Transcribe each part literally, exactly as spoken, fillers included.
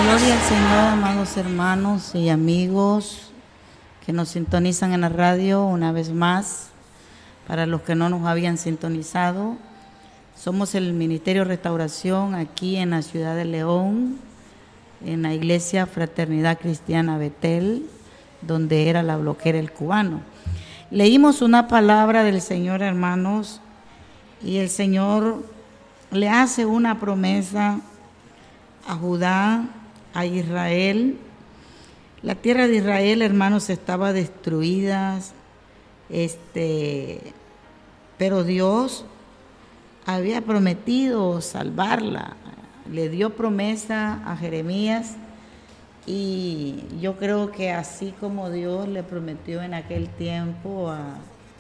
Gloria al Señor, amados hermanos y amigos que nos sintonizan en la radio una vez más. Para los que no nos habían sintonizado, somos el Ministerio Restauración aquí en la ciudad de León, en la iglesia Fraternidad Cristiana Betel, donde era la bloquera El Cubano. Leímos una palabra del Señor, hermanos, y el Señor le hace una promesa a Judá, a Israel. La tierra de Israel, hermanos, estaba destruida, este, pero Dios había prometido salvarla. Le dio promesa a Jeremías y yo creo que así como Dios le prometió en aquel tiempo a,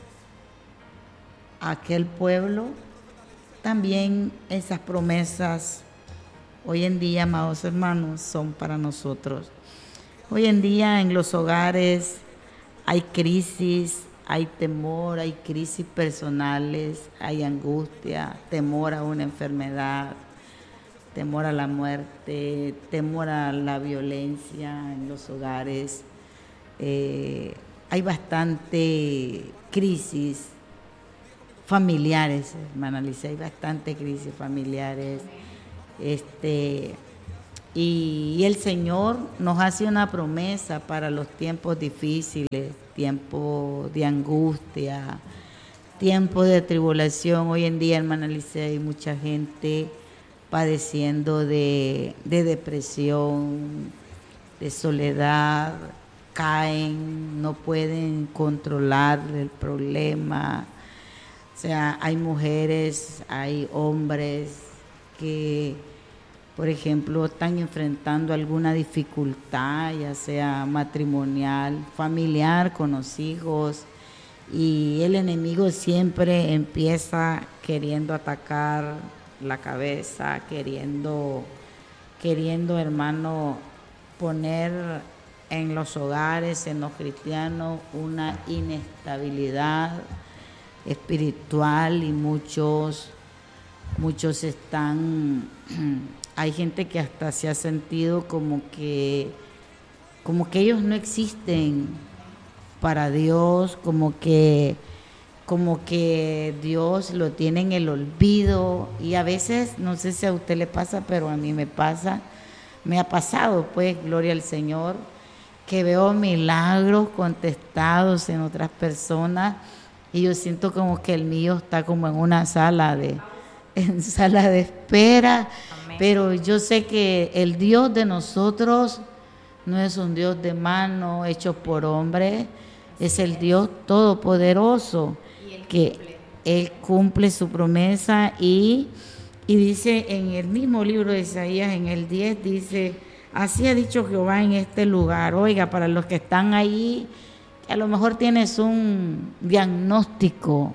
a aquel pueblo, también esas promesas hoy en día, amados hermanos, son para nosotros. Hoy en día en los hogares hay crisis, hay temor, hay crisis personales, hay angustia, temor a una enfermedad, temor a la muerte, temor a la violencia en los hogares. Eh, hay bastante crisis familiares, hermana Alicia, hay bastante crisis familiares. Este, y, y el Señor nos hace una promesa para los tiempos difíciles, tiempos de angustia, tiempos de tribulación. Hoy en día, hermana Alicia, hay mucha gente padeciendo de, de depresión, de soledad, caen, no pueden controlar el problema. O sea, hay mujeres, hay hombres que, por ejemplo, están enfrentando alguna dificultad, ya sea matrimonial, familiar, con los hijos, y el enemigo siempre empieza queriendo atacar la cabeza, queriendo, queriendo, hermano, poner en los hogares, en los cristianos, una inestabilidad espiritual, y muchos muchos están, hay gente que hasta se ha sentido como que como que ellos no existen para Dios, como que como que Dios lo tiene en el olvido. Y a veces, no sé si a usted le pasa, pero a mí me pasa, me ha pasado, pues, gloria al Señor, que veo milagros contestados en otras personas y yo siento como que el mío está como en una sala de en sala de espera. Amén. Pero yo sé que el Dios de nosotros no es un Dios de mano hecho por hombre, es el Dios todopoderoso, él que cumple. Él cumple su promesa. Y, y dice en el mismo libro de Isaías, en el diez, dice: así ha dicho Jehová en este lugar. Oiga, para los que están ahí, que a lo mejor tienes un diagnóstico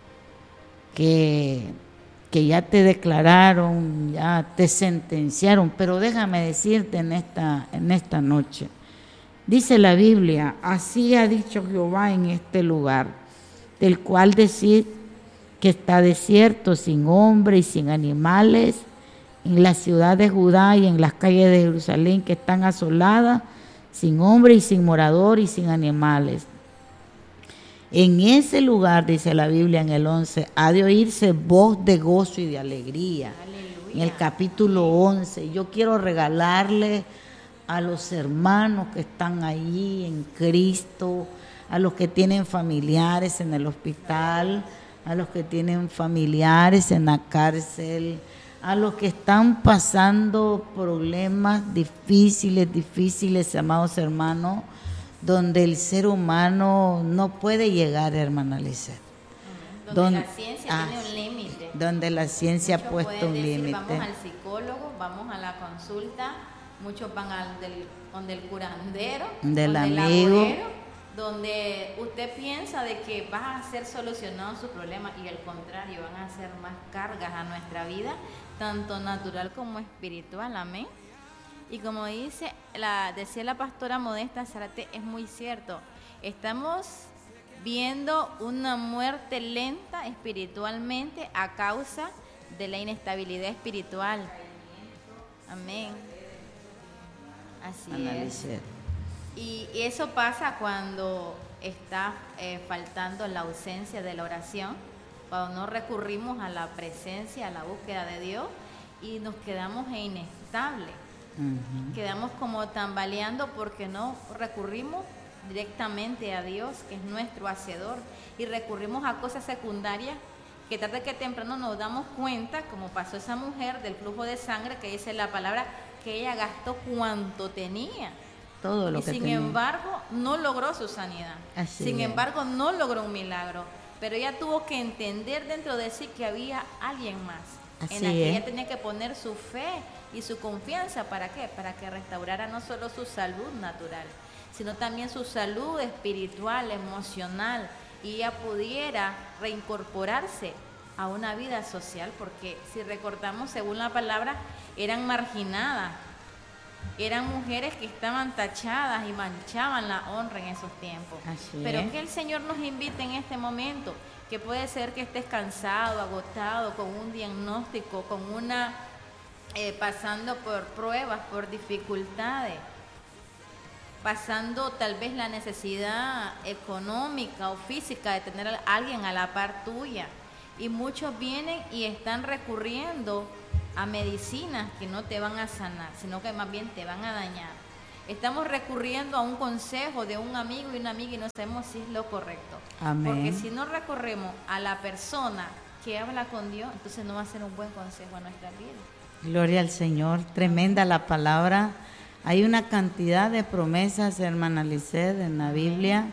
que que ya te declararon, ya te sentenciaron, pero déjame decirte en esta, en esta noche, dice la Biblia: así ha dicho Jehová en este lugar, del cual decir que está desierto, sin hombre y sin animales, en la ciudad de Judá y en las calles de Jerusalén que están asoladas, sin hombre y sin morador y sin animales. En ese lugar, dice la Biblia en el once, ha de oírse voz de gozo y de alegría. Aleluya. En el capítulo once, yo quiero regalarle a los hermanos que están ahí en Cristo, a los que tienen familiares en el hospital, a los que tienen familiares en la cárcel, a los que están pasando problemas difíciles, difíciles, amados hermanos, donde el ser humano no puede llegar, hermana Lizeth. Donde, donde la ciencia ah, tiene un límite. Donde la ciencia muchos ha puesto un límite. Vamos al psicólogo, vamos a la consulta, muchos van al del, donde el curandero, del donde amigo, el abuelo, donde usted piensa de que va a ser solucionado su problema y al contrario, van a hacer más cargas a nuestra vida, tanto natural como espiritual. Amén. Y como dice la, decía la pastora Modesta Zárate, es muy cierto. Estamos viendo una muerte lenta espiritualmente a causa de la inestabilidad espiritual. Amén. Así Analicet. es. Y eso pasa cuando está eh, faltando la ausencia de la oración, cuando no recurrimos a la presencia, a la búsqueda de Dios y nos quedamos inestables. Uh-huh. Quedamos como tambaleando porque no recurrimos directamente a Dios, que es nuestro hacedor, y recurrimos a cosas secundarias que tarde que temprano nos damos cuenta, como pasó esa mujer del flujo de sangre, que dice la palabra que ella gastó cuanto tenía. Todo lo y que sin tenía. embargo no logró su sanidad. Así sin es. embargo no logró un milagro, pero ella tuvo que entender dentro de sí que había alguien más. Así en la que es. ella tenía que poner su fe y su confianza. ¿Para qué? Para que restaurara no solo su salud natural, sino también su salud espiritual, emocional, y ella pudiera reincorporarse a una vida social, porque si recordamos, según la palabra, eran marginadas, eran mujeres que estaban tachadas y manchaban la honra en esos tiempos. Así Pero es. que el Señor nos invite en este momento, que puede ser que estés cansado, agotado, con un diagnóstico, con una eh, pasando por pruebas, por dificultades, pasando tal vez la necesidad económica o física de tener a alguien a la par tuya. Y muchos vienen y están recurriendo a medicinas que no te van a sanar, sino que más bien te van a dañar. Estamos recurriendo a un consejo de un amigo y una amiga y no sabemos si es lo correcto. Amén. Porque si no recorremos a la persona que habla con Dios, entonces no va a ser un buen consejo a nuestra vida. Gloria al Señor, tremenda la palabra. Hay una cantidad de promesas, hermana Lisset, en la Biblia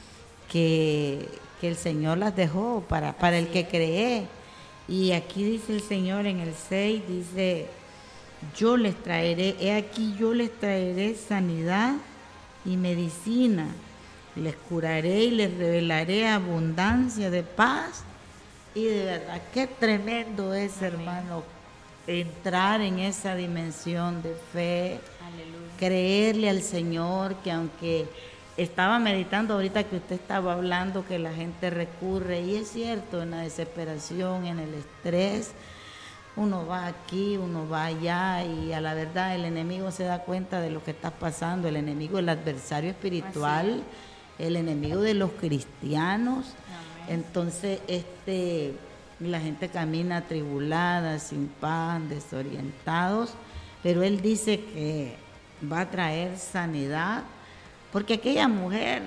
que, que el Señor las dejó para, para el que cree. Y aquí dice el Señor en el seis, dice, yo les traeré, he aquí yo les traeré sanidad y medicina, les curaré y les revelaré abundancia de paz. Y de verdad, qué tremendo es, amén, hermano, entrar en esa dimensión de fe. Aleluya. Creerle al Señor, que aunque estaba meditando ahorita que usted estaba hablando que la gente recurre, y es cierto, en la desesperación, en el estrés, uno va aquí, uno va allá, y a la verdad el enemigo se da cuenta de lo que está pasando, el enemigo, el adversario espiritual, el enemigo de los cristianos. Amén. Entonces este la gente camina atribulada, sin pan, desorientados, pero él dice que va a traer sanidad, porque aquella mujer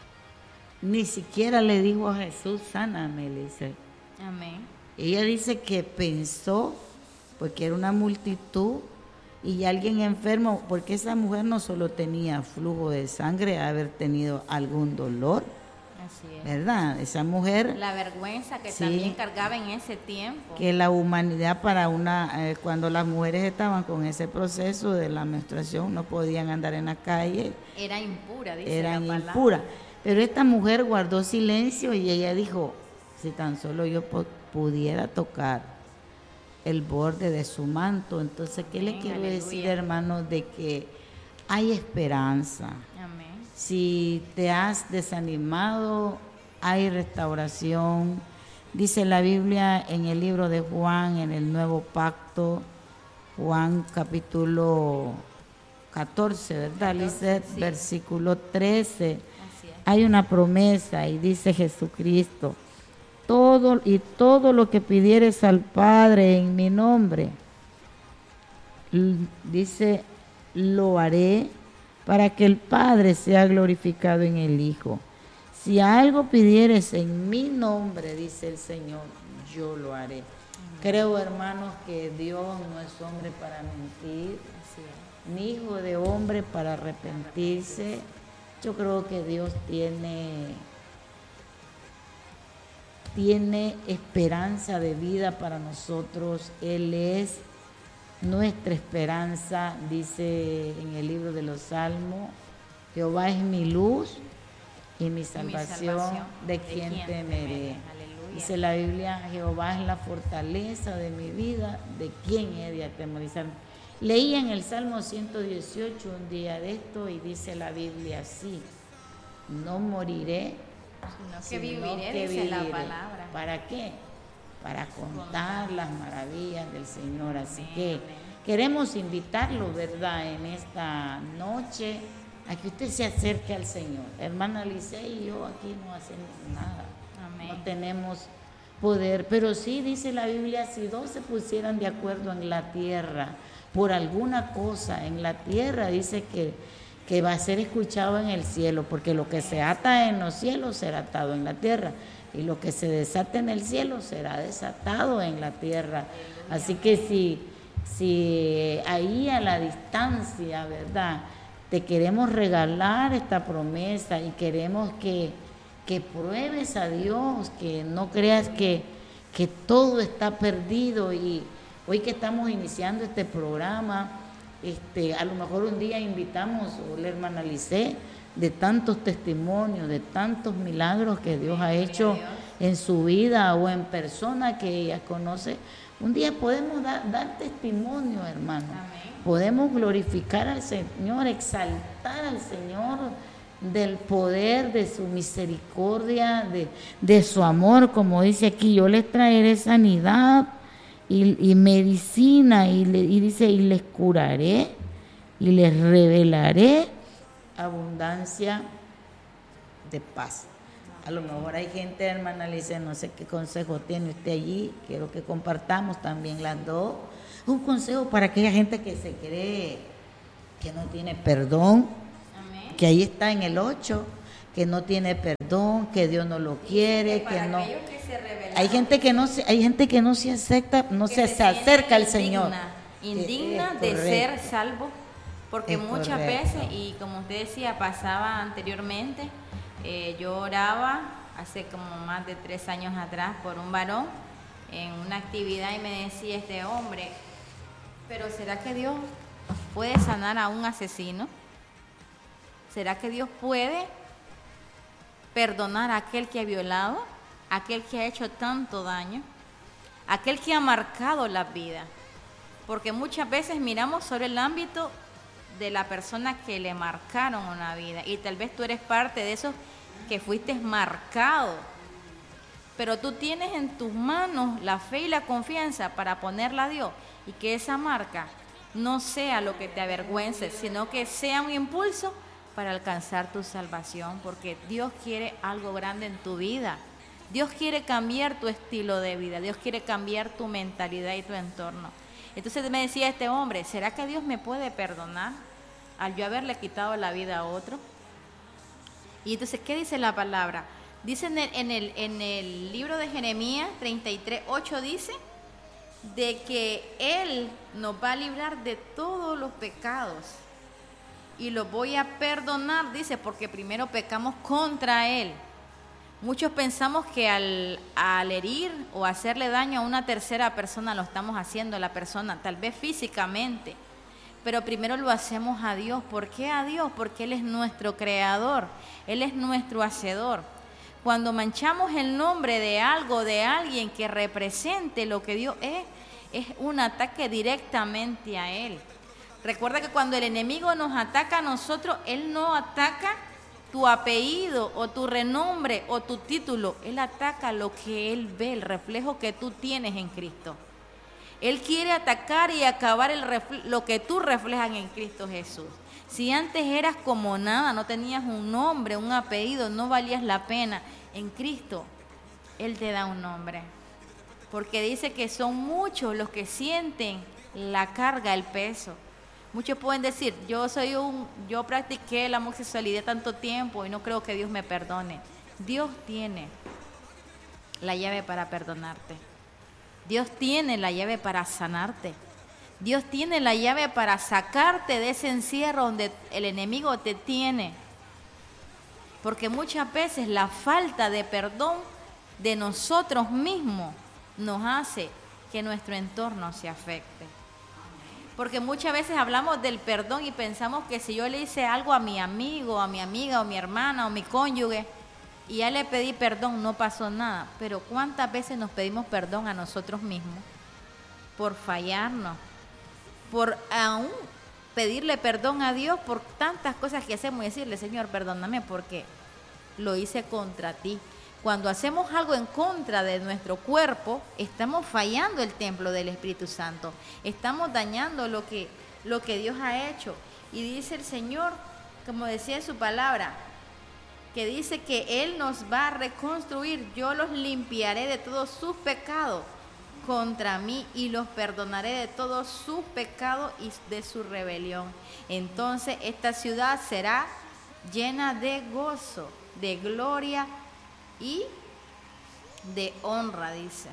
ni siquiera le dijo a Jesús, sáname, le dice. Amén. Ella dice que pensó, porque era una multitud y alguien enfermo, porque esa mujer no solo tenía flujo de sangre, haber tenido algún dolor. Así es. ¿Verdad? Esa mujer... La vergüenza que sí, también cargaba en ese tiempo. Que la humanidad para una... Eh, cuando las mujeres estaban con ese proceso de la menstruación, no podían andar en la calle. Era impura, dice Eran la palabra. impura. Pero esta mujer guardó silencio y ella dijo, si tan solo yo po- pudiera tocar el borde de su manto. Entonces, ¿qué Amén, le quiero aleluya. decir, hermanos? De que hay esperanza. Amén. Si te has desanimado, hay restauración. Dice la Biblia en el libro de Juan, en el Nuevo Pacto, Juan capítulo catorce, ¿verdad, Lisset? Sí. Versículo trece. Así es. Hay una promesa y dice Jesucristo, todo y todo lo que pidieres al Padre en mi nombre, dice, lo haré para que el Padre sea glorificado en el Hijo. Si algo pidieres en mi nombre, dice el Señor, yo lo haré. Amén. Creo, hermanos, que Dios no es hombre para mentir, ni hijo de hombre para arrepentirse. Yo creo que Dios tiene, tiene esperanza de vida para nosotros. Él es nuestra esperanza, dice en el libro de los Salmos, Jehová es mi luz y mi salvación, y mi salvación de quien de temeré. Dice la Biblia, Jehová es la fortaleza de mi vida, de quién he de atemorizar. Leí en el Salmo ciento dieciocho un día de esto y dice la Biblia así, no moriré, sino que sino viviré, que dice viviré. La palabra. ¿Para qué? Para contar las maravillas del Señor. Así que queremos invitarlo, ¿verdad?, en esta noche, a que usted se acerque al Señor. Hermana Lice y yo aquí no hacemos nada. Amén. No tenemos poder, pero sí dice la Biblia, si dos se pusieran de acuerdo en la tierra por alguna cosa, en la tierra dice que, que va a ser escuchado en el cielo, porque lo que se ata en los cielos será atado en la tierra, y lo que se desata en el cielo será desatado en la tierra. Así que si, si ahí a la distancia, ¿verdad?, te queremos regalar esta promesa y queremos que, que pruebes a Dios, que no creas que, que todo está perdido. Y hoy que estamos iniciando este programa, este, a lo mejor un día invitamos a la hermana Lice, de tantos testimonios, de tantos milagros que Dios ha hecho en su vida o en persona que ella conoce. Un día podemos da, dar testimonio, hermano. Amén. Podemos glorificar al Señor, exaltar al Señor del poder, de su misericordia, de, de su amor, como dice aquí, yo les traeré sanidad y, y medicina, y, le, y dice, y les curaré, y les revelaré abundancia de paz. A lo mejor hay gente, hermana Lice, no sé qué consejo tiene usted allí, quiero que compartamos también las dos. Un consejo para aquella gente que se cree que no tiene perdón. Amén. Que ahí está en el ocho, que no tiene perdón, que Dios no lo quiere, que, que no. Que se hay gente que no se, hay gente que no se acepta, no se, se acerca al Señor. Indigna de ser salvo, porque es muchas correcto. veces, y como usted decía, pasaba anteriormente, eh, yo oraba hace como más de tres años atrás por un varón en una actividad y me decía este hombre, pero ¿será que Dios puede sanar a un asesino? ¿Será que Dios puede perdonar a aquel que ha violado, a aquel que ha hecho tanto daño, a aquel que ha marcado la vida? Porque muchas veces miramos sobre el ámbito de la persona que le marcaron una vida, y tal vez tú eres parte de esos que fuiste marcado, pero tú tienes en tus manos la fe y la confianza para ponerla a Dios, y que esa marca no sea lo que te avergüence, sino que sea un impulso para alcanzar tu salvación, porque Dios quiere algo grande en tu vida. Dios quiere cambiar tu estilo de vida, Dios quiere cambiar tu mentalidad y tu entorno. Entonces me decía este hombre, ¿será que Dios me puede perdonar al yo haberle quitado la vida a otro? Y entonces, ¿qué dice la palabra? Dice en el, en el, en el libro de Jeremías treinta y tres, ocho, dice de que Él nos va a librar de todos los pecados y los voy a perdonar, dice, porque primero pecamos contra Él. Muchos pensamos que al, al herir o hacerle daño a una tercera persona lo estamos haciendo a la persona, tal vez físicamente, pero primero lo hacemos a Dios. ¿Por qué a Dios? Porque Él es nuestro creador, Él es nuestro hacedor. Cuando manchamos el nombre de algo, de alguien que represente lo que Dios es, es un ataque directamente a Él. Recuerda que cuando el enemigo nos ataca a nosotros, Él no ataca tu apellido o tu renombre o tu título, Él ataca lo que Él ve, el reflejo que tú tienes en Cristo. Él quiere atacar y acabar el refle- lo que tú reflejas en Cristo Jesús. Si antes eras como nada, no tenías un nombre, un apellido, no valías la pena, en Cristo Él te da un nombre. Porque dice que son muchos los que sienten la carga, el peso. Muchos pueden decir, yo soy un, yo practiqué la homosexualidad tanto tiempo y no creo que Dios me perdone. Dios tiene la llave para perdonarte. Dios tiene la llave para sanarte. Dios tiene la llave para sacarte de ese encierro donde el enemigo te tiene. Porque muchas veces la falta de perdón de nosotros mismos nos hace que nuestro entorno se afecte. Porque muchas veces hablamos del perdón y pensamos que si yo le hice algo a mi amigo, a mi amiga, o mi hermana, o mi cónyuge, y ya le pedí perdón, no pasó nada. Pero ¿cuántas veces nos pedimos perdón a nosotros mismos por fallarnos? Por aún pedirle perdón a Dios por tantas cosas que hacemos y decirle, Señor, perdóname porque lo hice contra ti. Cuando hacemos algo en contra de nuestro cuerpo, estamos fallando el templo del Espíritu Santo. Estamos dañando lo que, lo que Dios ha hecho. Y dice el Señor, como decía en su palabra, que dice que Él nos va a reconstruir. Yo los limpiaré de todos sus pecados contra mí y los perdonaré de todos sus pecados y de su rebelión. Entonces esta ciudad será llena de gozo, de gloria y de honra, dice.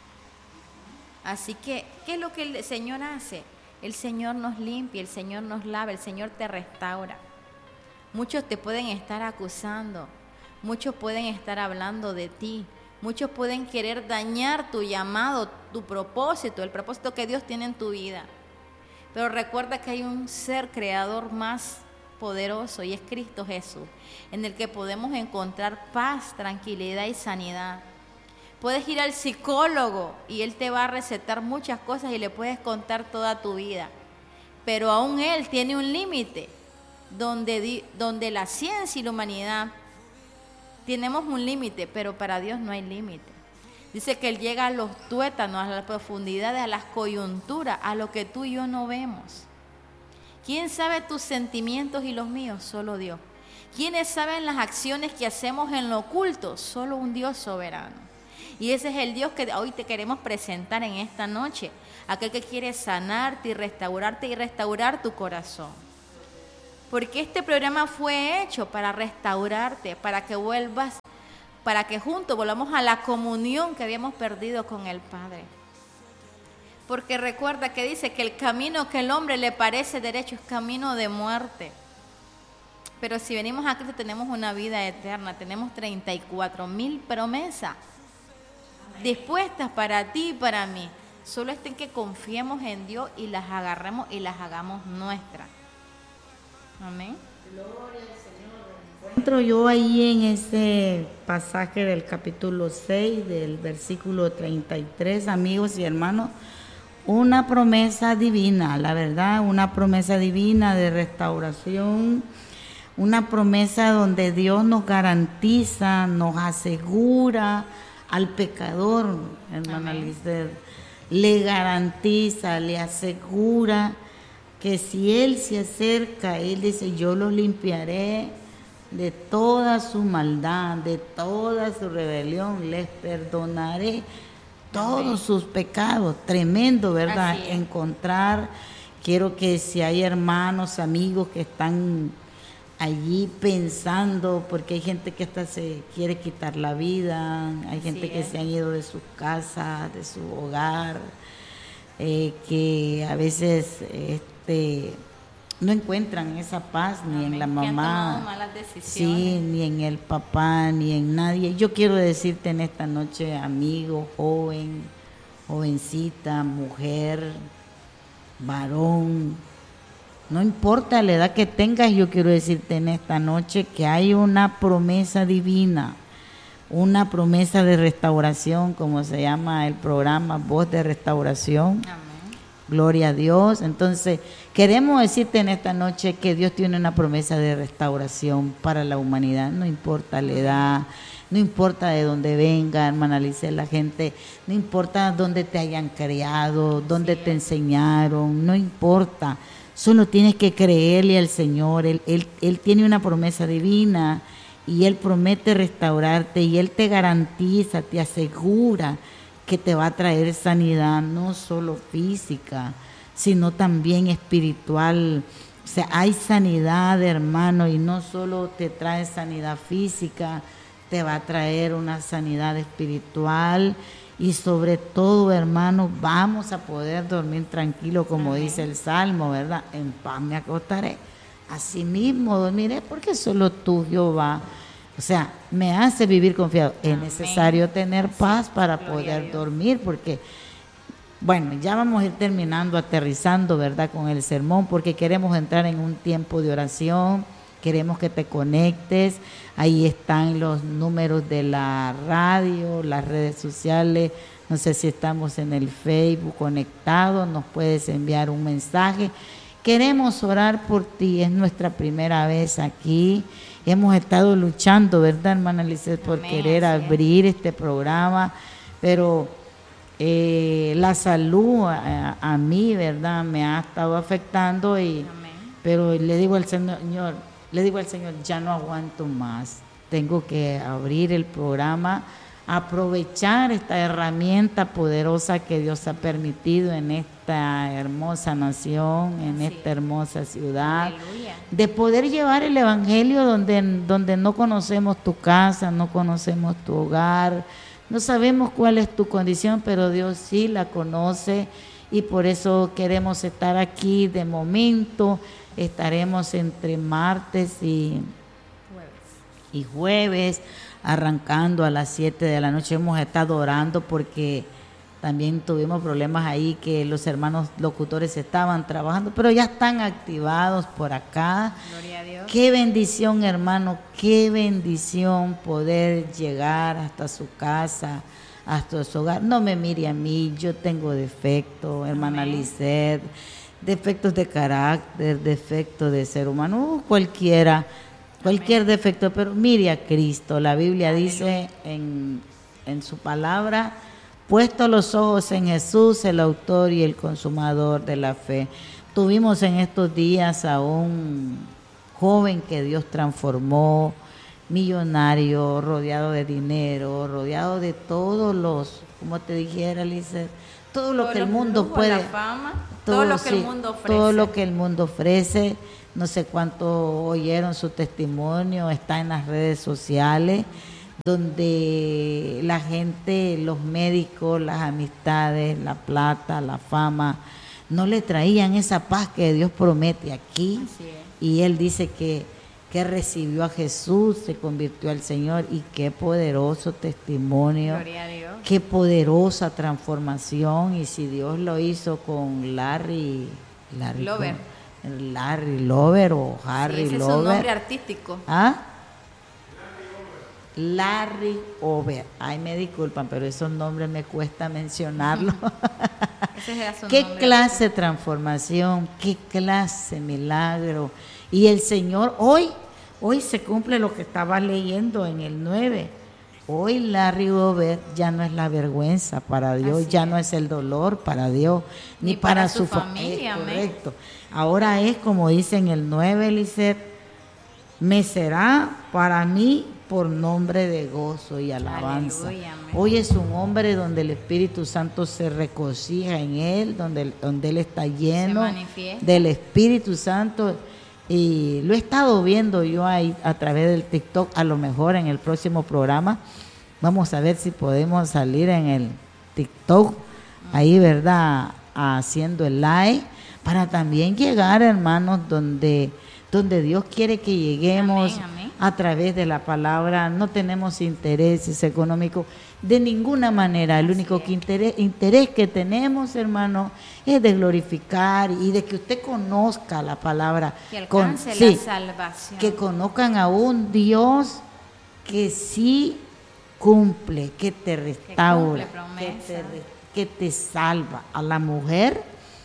Así que, ¿qué es lo que el Señor hace? El Señor nos limpia, el Señor nos lava, el Señor te restaura. Muchos te pueden estar acusando, muchos pueden estar hablando de ti, muchos pueden querer dañar tu llamado, tu propósito, el propósito que Dios tiene en tu vida. Pero recuerda que hay un ser creador más poderoso y es Cristo Jesús, en el que podemos encontrar paz, tranquilidad y sanidad. Puedes ir al psicólogo y él te va a recetar muchas cosas y le puedes contar toda tu vida, pero aún él tiene un límite, donde, donde la ciencia y la humanidad tenemos un límite, pero para Dios no hay límite. Dice que Él llega a los tuétanos, a las profundidades, a las coyunturas, a lo que tú y yo no vemos. ¿Quién sabe tus sentimientos y los míos? Solo Dios. ¿Quiénes saben las acciones que hacemos en lo oculto? Solo un Dios soberano. Y ese es el Dios que hoy te queremos presentar en esta noche. Aquel que quiere sanarte y restaurarte y restaurar tu corazón. Porque este programa fue hecho para restaurarte, para que vuelvas, para que juntos volvamos a la comunión que habíamos perdido con el Padre. Porque recuerda que dice que el camino que el hombre le parece derecho es camino de muerte. Pero si venimos a Cristo tenemos una vida eterna, tenemos treinta y cuatro mil promesas dispuestas para ti y para mí. Solo es en que confiemos en Dios y las agarremos y las hagamos nuestras. Amén. Gloria al Señor. Encuentro yo ahí en ese pasaje del capítulo seis, del versículo treinta y tres, amigos y hermanos, una promesa divina, la verdad, una promesa divina de restauración, una promesa donde Dios nos garantiza, nos asegura al pecador, hermana Lisset, le garantiza, le asegura que si Él se acerca, Él dice, yo los limpiaré de toda su maldad, de toda su rebelión, les perdonaré todos Amén. Sus pecados. Tremendo, ¿verdad? Encontrar, quiero que si hay hermanos, amigos que están allí pensando, porque hay gente que hasta se quiere quitar la vida, hay gente Así que es. se han ido de sus casas, de su hogar, eh, que a veces... Eh, Este, no encuentran esa paz ni Amén. En la mamá, sí, ni en el papá, ni en nadie. Yo quiero decirte en esta noche, amigo, joven, jovencita, mujer, varón, no importa la edad que tengas, yo quiero decirte en esta noche que hay una promesa divina, una promesa de restauración, como se llama el programa, Voz de Restauración. Amén. Gloria a Dios. Entonces, queremos decirte en esta noche que Dios tiene una promesa de restauración para la humanidad. No importa la edad, no importa de dónde venga, hermana Lisset, la gente, no importa dónde te hayan criado, dónde sí. te enseñaron, no importa. Solo tienes que creerle al Señor. Él, él, él tiene una promesa divina y Él promete restaurarte y Él te garantiza, te asegura que te va a traer sanidad, no solo física, sino también espiritual. O sea, hay sanidad, hermano, y no solo te trae sanidad física, te va a traer una sanidad espiritual y sobre todo, hermano, vamos a poder dormir tranquilo, como Amén. Dice el Salmo, ¿verdad? En paz me acostaré, así mismo dormiré, porque solo tú, Jehová, o sea, me hace vivir confiado. Es Amén. Necesario tener paz para Gloria poder dormir, porque, bueno, ya vamos a ir terminando, aterrizando, ¿verdad?, con el sermón, porque queremos entrar en un tiempo de oración, queremos que te conectes, ahí están los números de la radio, las redes sociales, no sé si estamos en el Facebook conectados, nos puedes enviar un mensaje queremos orar por ti. Es nuestra primera vez aquí. Hemos estado luchando, ¿verdad, hermana Lizeth, por Amén, querer así es. abrir este programa, pero eh, la salud a, a mí, ¿verdad?, me ha estado afectando, y Amén. pero le digo al Señor, le digo al Señor, ya no aguanto más. Tengo que abrir el programa, aprovechar esta herramienta poderosa que Dios ha permitido en esta hermosa nación, en Así esta es. hermosa ciudad, Aleluya. de poder llevar el evangelio donde, donde no conocemos tu casa, no conocemos tu hogar, no sabemos cuál es tu condición, pero Dios sí la conoce, y por eso queremos estar aquí de momento. Estaremos entre martes y, Jueves. y jueves, arrancando a las siete de la noche. Hemos estado orando porque también tuvimos problemas ahí, que los hermanos locutores estaban trabajando, pero ya están activados por acá. Gloria a Dios. Qué bendición, hermano, qué bendición poder llegar hasta su casa, hasta su hogar. No me mire a mí, yo tengo defecto, hermana Amén. Lizeth, defectos de carácter, defectos de ser humano, uh, cualquiera, cualquier defecto, pero mire a Cristo. La Biblia Aleluya. dice en, en su palabra: puesto los ojos en Jesús, el autor y el consumador de la fe. Tuvimos en estos días a un joven que Dios transformó, millonario, rodeado de dinero, rodeado de todos los, como te dijera, Lizeth, todo lo Todos que el los mundo lujos, puede, la fama, todo, lo que sí, el mundo ofrece. todo lo que el mundo ofrece. No sé cuánto oyeron su testimonio, está en las redes sociales, donde la gente, los médicos, las amistades, la plata, la fama, no le traían esa paz que Dios promete aquí. Así es. Y él dice que, que recibió a Jesús, se convirtió al Señor, y qué poderoso testimonio, Gloria a Dios. qué poderosa transformación. Y si Dios lo hizo con Larry, Larry Lover. ¿cómo? Larry Lover o Harry Sí, ese es su Lover. nombre artístico. ¿Ah? Larry Over. Ay, me disculpan, pero esos nombres me cuesta mencionarlos. Ese era su Qué nombre clase de transformación, qué clase de milagro. Y el Señor, hoy, hoy se cumple lo que estaba leyendo en el nueve. Hoy Larry Over ya no es la vergüenza para Dios, Así ya es. no es el dolor para Dios, ni, Ni para, para su su fa- familia, es amén. correcto. Ahora es como dice en el nueve, Lisette: me será para mí por nombre de gozo y alabanza. Aleluya, amén. Hoy es un hombre donde el Espíritu Santo se regocija en él, donde, donde él está lleno manifiesta. del Espíritu Santo. Y lo he estado viendo yo ahí a través del TikTok. A lo mejor en el próximo programa vamos a ver si podemos salir en el TikTok, ahí, ¿verdad?, haciendo el live, para también llegar, hermanos, donde, donde Dios quiere que lleguemos. Amén, amén. A través de la palabra. No tenemos intereses económicos de ninguna manera. El Así único es. que interés, interés que tenemos, hermano, es de glorificar y de que usted conozca la palabra. Que Con- alcance sí, la salvación. que conozcan a un Dios que sí cumple, que te restaura, cumple que, promesa. te, re- que te salva. A la mujer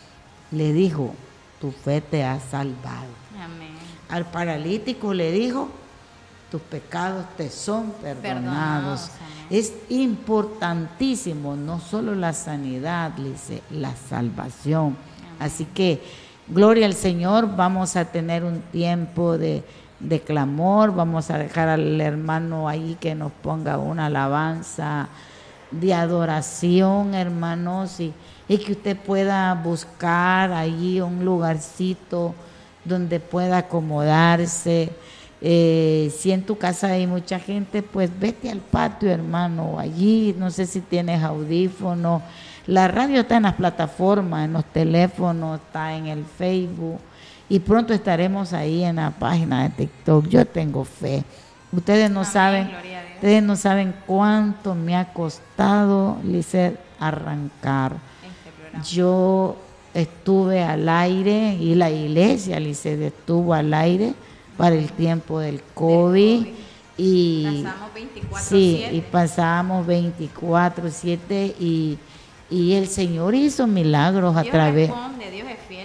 le dijo: tu fe te ha salvado. Amén. Al paralítico le dijo: tus pecados te son perdonados. Perdonados, amén. Es importantísimo, no solo la sanidad, dice, la salvación. Así que, gloria al Señor. Vamos a tener un tiempo de, de clamor. Vamos a dejar al hermano ahí que nos ponga una alabanza de adoración, hermanos, y, y que usted pueda buscar allí un lugarcito donde pueda acomodarse. Eh, si en tu casa hay mucha gente, pues vete al patio, hermano, allí. No sé si tienes audífonos. La radio está en las plataformas, en los teléfonos, está en el Facebook, y pronto estaremos ahí en la página de TikTok. Yo tengo fe. Ustedes no Amén, saben, gloria a Dios. ustedes no saben cuánto me ha costado, Lizeth, arrancar. Este programa. Yo estuve al aire, y la iglesia, Lizeth, estuvo al aire para el tiempo del COVID, COVID. y Pasamos veinticuatro sí, siete. y pasábamos veinticuatro siete, y, y el Señor hizo milagros a Dios través. responde, Dios es fiel.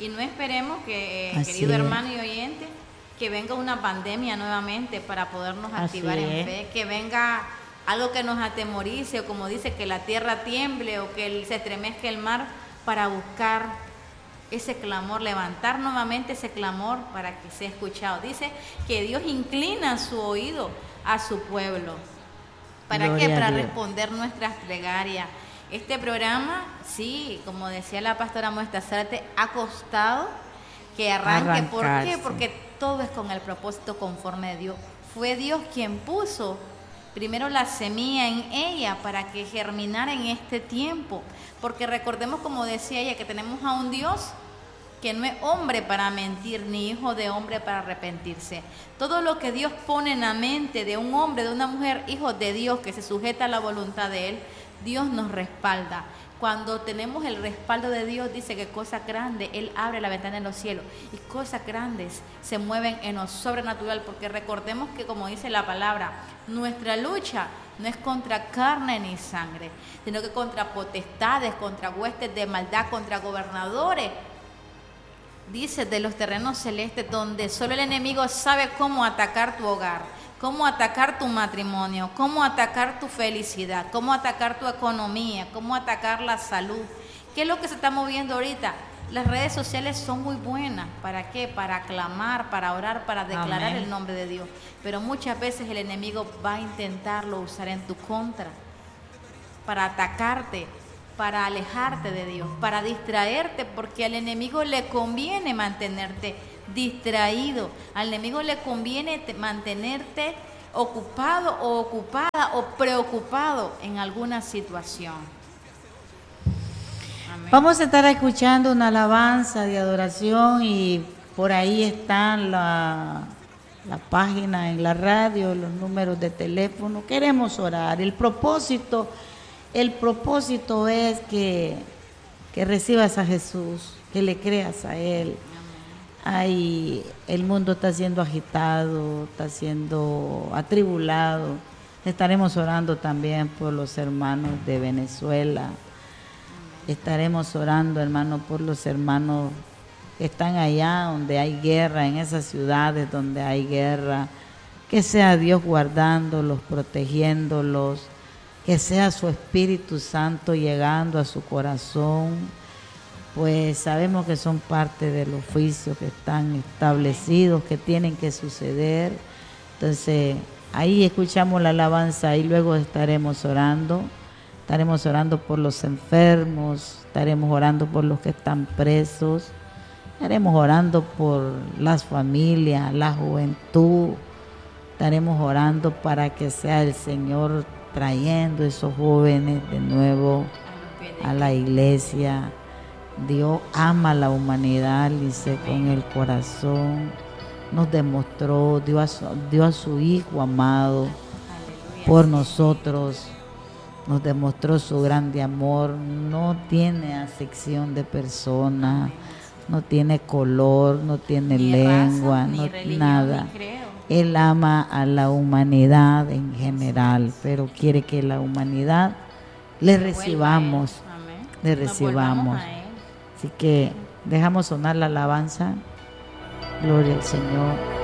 Y no esperemos que, eh, Así querido es. hermano y oyente, que venga una pandemia nuevamente para podernos Así activar en es. fe, que venga algo que nos atemorice, o como dice, que la tierra tiemble o que el- se estremezca el mar, para buscar ese clamor, levantar nuevamente ese clamor para que sea escuchado. Dice que Dios inclina su oído a su pueblo. ¿Para Gloria qué? a Para Dios. responder nuestras plegarias. Este programa, sí, como decía la pastora Moestazarte, ha costado que arranque. ¿Por qué? Arrancarse. Porque todo es con el propósito conforme de Dios. Fue Dios quien puso primero la semilla en ella para que germinara en este tiempo. Porque recordemos, como decía ella, que tenemos a un Dios que no es hombre para mentir, ni hijo de hombre para arrepentirse. Todo lo que Dios pone en la mente de un hombre, de una mujer, hijo de Dios, que se sujeta a la voluntad de Él, Dios nos respalda. Cuando tenemos el respaldo de Dios, dice que cosas grandes, Él abre la ventana en los cielos y cosas grandes se mueven en lo sobrenatural, porque recordemos que, como dice la palabra, nuestra lucha no es contra carne ni sangre, sino que contra potestades, contra huestes de maldad, contra gobernadores, dice, de los terrenos celestes, donde solo el enemigo sabe cómo atacar tu hogar, cómo atacar tu matrimonio, cómo atacar tu felicidad, cómo atacar tu economía, cómo atacar la salud. ¿Qué es lo que se está moviendo ahorita? Las redes sociales son muy buenas. ¿Para qué? Para clamar, para orar, para declarar Amén. el nombre de Dios. Pero muchas veces el enemigo va a intentarlo usar en tu contra, para atacarte, para alejarte de Dios, para distraerte, porque al enemigo le conviene mantenerte distraído, al enemigo le conviene te- mantenerte ocupado o ocupada o preocupado en alguna situación. Amén. Vamos a estar escuchando una alabanza de adoración y por ahí están la, la página en la radio, los números de teléfono. Queremos orar. El propósito, el propósito es que, que recibas a Jesús, que le creas a Él. Ay, el mundo está siendo agitado, está siendo atribulado. Estaremos orando también por los hermanos de Venezuela. Estaremos orando, hermano, por los hermanos que están allá donde hay guerra, en esas ciudades donde hay guerra. Que sea Dios guardándolos, protegiéndolos, que sea su Espíritu Santo llegando a su corazón. Pues sabemos que son parte del oficio que están establecidos, que tienen que suceder. Entonces, ahí escuchamos la alabanza y luego estaremos orando. Estaremos orando por los enfermos, estaremos orando por los que están presos, estaremos orando por las familias, la juventud. Estaremos orando para que sea el Señor trayendo esos jóvenes de nuevo a la iglesia. Dios ama a la humanidad, dice, con el corazón. Nos demostró, dio a su, dio a su Hijo amado por nosotros. Nos demostró su grande amor. No tiene acepción de persona, no tiene color, no tiene Ni lengua, raza, ni no religión, nada. ni creo. Él ama a la humanidad en general, pero quiere que la humanidad le Se vuelva a Él. recibamos, Amén. le Nos volvamos recibamos. a Él. Así que dejamos sonar la alabanza. Gloria al Señor.